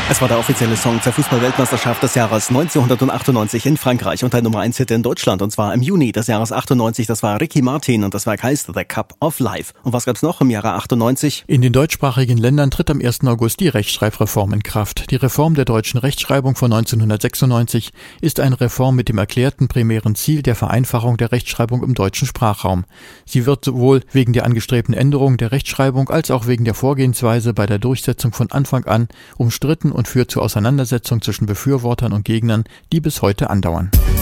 Es war der offizielle Song zur Fußball-Weltmeisterschaft des Jahres 1998 in Frankreich und der Nummer 1 Hit in Deutschland, und zwar im Juni des Jahres 98. Das war Ricky Martin und das Werk heißt The Cup of Life. Und was gab's noch im Jahre 98? In den deutschsprachigen Ländern tritt am 1. August die Rechtschreibreform in Kraft. Die Reform der deutschen Rechtschreibung von 1996 ist eine Reform mit dem erklärten primären Ziel der Vereinfachung der Rechtschreibung im deutschen Sprachraum. Sie wird sowohl wegen der angestrebten Änderung der Rechtschreibung als auch wegen der Vorgehensweise bei der Durchsetzung von Anfang an umstritten und führt zu Auseinandersetzungen zwischen Befürwortern und Gegnern, die bis heute andauern.